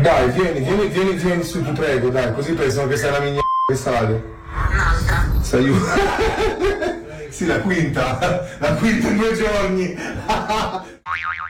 Dai, vieni su, ti prego, dai, così pensano che sei una migna d'estate. Un'altra. Sei sì, la quinta in 2 giorni.